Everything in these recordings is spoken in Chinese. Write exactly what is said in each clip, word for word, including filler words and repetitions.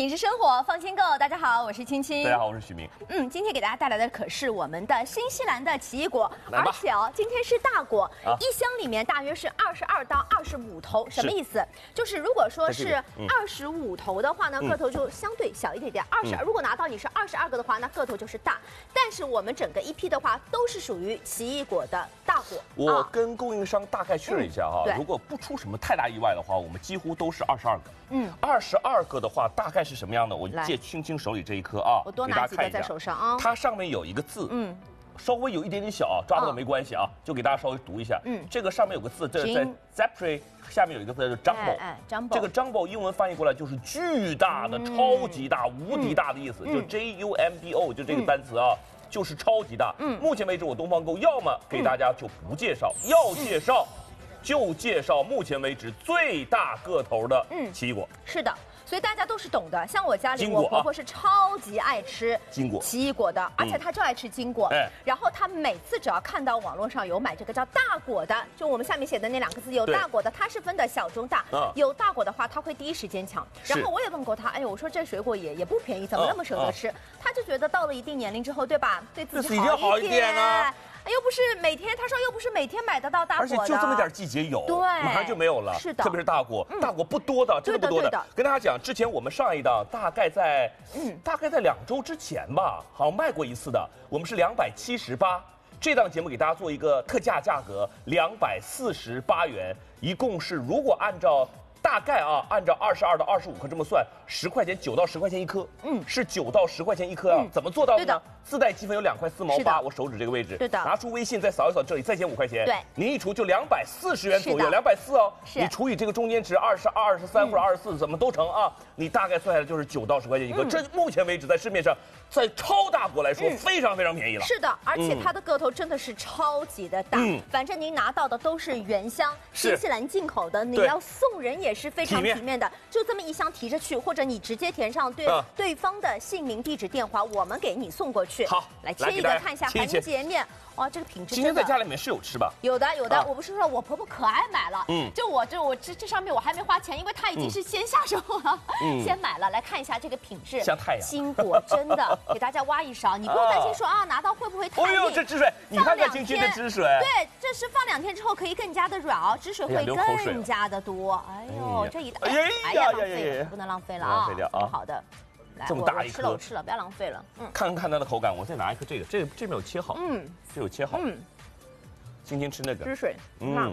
品质生活放心购，大家好，我是青青。 大家好，我是许明。 嗯，今天给大家带来的可是我们的新西兰的奇异果，而且哦，今天是大果，啊、一箱里面大约是二十二到二十五头，什么意思？就是如果说是二十五头的话呢，嗯、个头就相对小一点点；二十、嗯，如果拿到你是二十二个的话，那个头就是大。但是我们整个一批的话，都是属于奇异果的大果。 我跟供应商大概确认一下哈、 嗯， 如果不出什么太大意外的话，我们几乎都是二十二个。 嗯， 二十二个的话，大概是什么样的？我借青青手里这一颗啊， 我多拿几个在手上啊。 它上面有一个字，嗯，稍微有一点点小，抓不到没关系啊，哦、就给大家稍微读一下。嗯，这个上面有个字，这在 Zephyr 下面有一个字叫 Jumbo， 哎 Jumbo， 这个 Jumbo 英文翻译过来就是巨大的、嗯、超级大、无敌大的意思，嗯、就 J U M B O 就这个单词啊。嗯，就是超级大。嗯，目前为止我东方购要么给大家就不介绍，嗯、要介绍就介绍目前为止最大个头的奇异果。 嗯，是的。所以大家都是懂的，像我家里，我婆婆是超级爱吃金果奇异果的，而且她就爱吃金果。嗯，然后她每次只要看到网络上有买这个叫大果的，就我们下面写的那两个字，有大果的，它是分的小中大。嗯，有大果的话，她会第一时间抢。然后我也问过她，哎呦，我说这水果也也不便宜，怎么那么舍得吃？她就觉得到了一定年龄之后，对吧？对自己好一点啊。又不是每天，他说又不是每天买得到大果的， 而且就这么点季节有， 对， 马上就没有了。 是的， 特别是大果，大果不多的，真的不多的。跟大家讲，之前我们上一档大概在，嗯，大概在两周之前吧，好像卖过一次的，我们是两百七十八。这档节目给大家做一个特价价格，两百四十八元，一共是如果按照。大概啊，按照二十二到二十五颗这么算，十块钱，九到十块钱一颗，嗯，是九到十块钱一颗啊。嗯、怎么做到的呢？自带积分有两块四毛八，我手指这个位置， 对的。 拿出微信再扫一扫这里，再减五块钱， 对， 您一除就两百四十元左右，两百四哦。你除以这个中间值二十二、二十三或者二十四，怎么都成啊？你大概算下来就是九到十块钱一颗，嗯、这目前为止在市面上，在超大果来说、嗯、非常非常便宜了。 是的，而且它的个头真的是超级的大，嗯、反正您拿到的都是原箱，新西兰进口的，你要送人也是非常体面。就这么一箱提着去，或者你直接填上对、嗯、对方的姓名、地址、电话，我们给你送过去。 好， 来切一个看一下环节面。哇，这个品质真的。 今天在家里面是有吃吧？ 有的，有的。啊、我不是说我婆婆可爱买了，嗯，就我这我这这上面我还没花钱，因为她已经是先下手了，嗯、先买了。来看一下这个品质， 像太阳。 金果真的，给大家挖一勺，你不用担心说啊拿到会不会太硬。 哎呦，这汁水，你看看晶晶的汁水。 对，这是放两天之后可以更加的软哦，汁水会更加的多。哎呦，这一袋，哎呀，浪费了，不能浪费了啊！ 浪费掉啊！ 好的。 这么大一颗， 吃了我吃了，不要浪费了。嗯， 看看它的口感，我再拿一颗这个，这这边有切好，嗯，这有切好，嗯，今天吃那个汁水，嗯，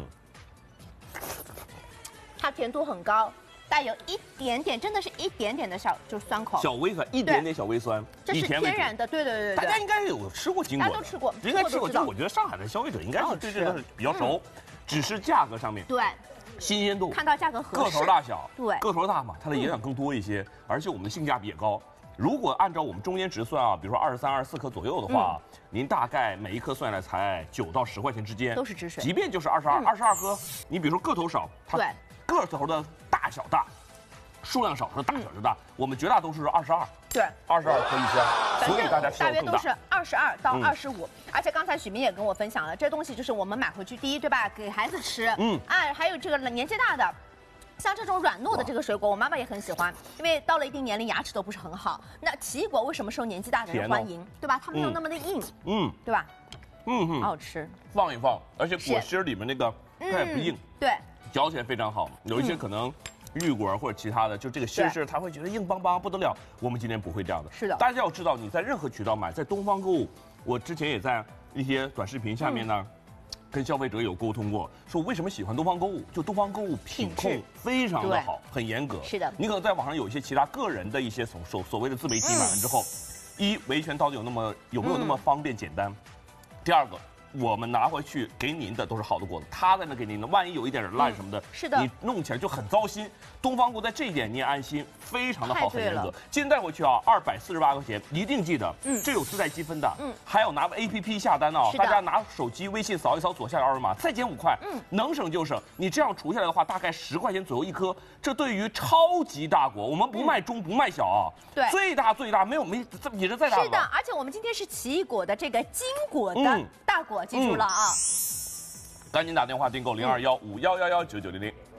它甜度很高，带有一点点，真的是一点点的小，就是酸口， 小微酸，一点点小微酸， 这是天然的，对对对对。 大家应该有吃过金果， 大家都吃过， 应该吃过。就我觉得上海的消费者应该是对这个比较熟，只是价格上面对。 新鲜度， 看到价格合适，个头大小， 对， 个头大嘛，它的营养更多一些，嗯、而且我们的性价比也高。如果按照我们中间值算啊，比如说二十三、二十四颗左右的话，嗯、您大概每一颗算下来才九到十块钱之间， 都是汁水。 即便就是二十二、二十二颗，你比如说个头少，它对个头的大小大，数量少，它大小就大。嗯、我们绝大多数是二十二， 对， 二十二颗一箱，所以大家吃大约都是二十二到二十五。而且刚才许明也跟我分享了，这东西就是我们买回去第一，对吧？给孩子吃，嗯，啊，还有这个年纪大的。像这种软糯的这个水果，我妈妈也很喜欢，因为到了一定年龄，牙齿都不是很好。那奇异果为什么受年纪大的人欢迎，哦、对吧？它没有那么的硬，嗯，对吧？嗯嗯，好好吃。 放一放，而且果芯里面那个它也不硬， 对， 嚼起来非常好。有一些可能绿果或者其他的，就这个芯儿，他会觉得硬邦邦不得了。我们今天不会这样的。 是的， 大家要知道，你在任何渠道买，在东方购物，我之前也在一些短视频下面呢。嗯跟消费者有沟通过，说为什么喜欢东方购物？就东方购物品控非常的好，很严格。 是的， 你可能在网上有一些其他个人的一些所所所谓的自媒体买完之后，嗯、一维权到底有那么有没有那么方便简单？嗯、第二个，我们拿回去给您的都是好的果子，他在那给您的，万一有一点点烂什么的，嗯、 是的， 你弄起来就很糟心。东方购在这一点你也安心，非常的好，很严格。今天带回去啊，二百四十八块钱，一定记得，嗯，这有自带积分的，嗯，还有拿 A P P 下单啊，大家拿手机微信扫一扫左下角二维码，再减五块，嗯，能省就省。你这样除下来的话，大概十块钱左右一颗，这对于超级大果，我们不卖中不卖小啊， 对， 最大最大没有没这也是再大的。 是的，而且我们今天是奇异果的这个金果的大果，记住了啊， 赶紧打电话订购零二幺五幺幺幺九九零零。